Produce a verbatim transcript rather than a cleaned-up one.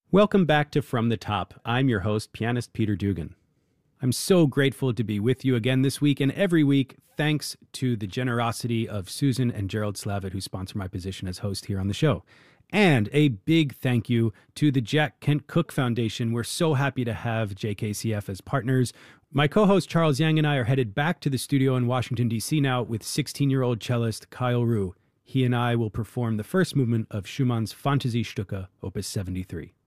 Welcome back to From the Top. I'm your host, pianist Peter Dugan. I'm so grateful to be with you again this week and every week, thanks to the generosity of Susan and Gerald Slavitt, who sponsor my position as host here on the show. And a big thank you to the Jack Kent Cooke Foundation. We're so happy to have J K C F as partners. My co-host Charles Yang and I are headed back to the studio in Washington, D C now with sixteen-year-old cellist Kyle Rue. He and I will perform the first movement of Schumann's Fantasiestücke, Opus seventy-three.